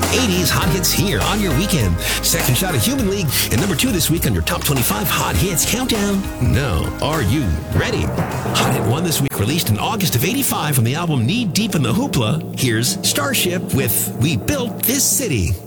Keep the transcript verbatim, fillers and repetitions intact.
eighties hot hits here on your weekend. Second shot of Human League and number two this week on your top twenty-five hot hits countdown. Now, are you ready? Hot Hit one this week, released in August of eighty-five from the album Knee Deep in the Hoopla. Here's Starship with We Built This City.